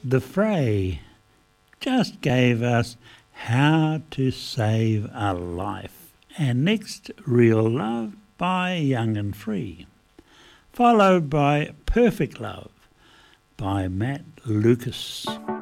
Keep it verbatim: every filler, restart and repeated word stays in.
The Fray just gave us How to Save a Life. And next, Real Love by Young and Free. Followed by Perfect Love by Matt Lucas.